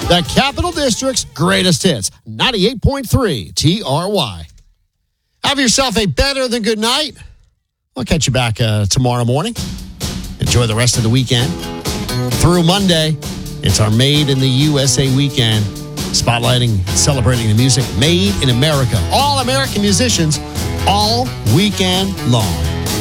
The Capital District's greatest hits, 98.3 TRY. Have yourself a better than good night. We'll catch you back tomorrow morning. Enjoy the rest of the weekend. Through Monday, it's our Made in the USA weekend, spotlighting and celebrating the music made in America. All American musicians all weekend long.